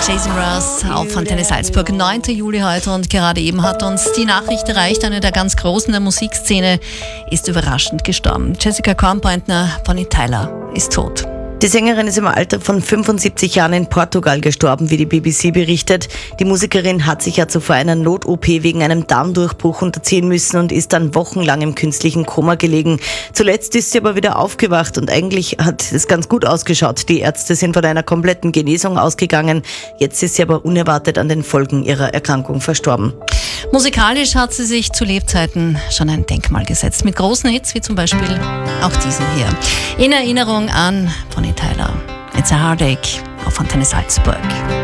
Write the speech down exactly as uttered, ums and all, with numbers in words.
Jason Mraz auf Antenne Salzburg, neunten Juli heute, und gerade eben hat uns die Nachricht erreicht, eine der ganz Großen der Musikszene ist überraschend gestorben. Jessica Kornpointner, Bonnie Tyler, ist tot. Die Sängerin ist im Alter von fünfundsiebzig Jahren in Portugal gestorben, wie die B B C berichtet. Die Musikerin hat sich ja zuvor einer Not-O P wegen einem Darmdurchbruch unterziehen müssen und ist dann wochenlang im künstlichen Koma gelegen. Zuletzt ist sie aber wieder aufgewacht und eigentlich hat es ganz gut ausgeschaut. Die Ärzte sind von einer kompletten Genesung ausgegangen. Jetzt ist sie aber unerwartet an den Folgen ihrer Erkrankung verstorben. Musikalisch hat sie sich zu Lebzeiten schon ein Denkmal gesetzt, mit großen Hits wie zum Beispiel auch diesen hier. In Erinnerung an Bonnie Tyler. It's a Heartache auf Antenne Salzburg.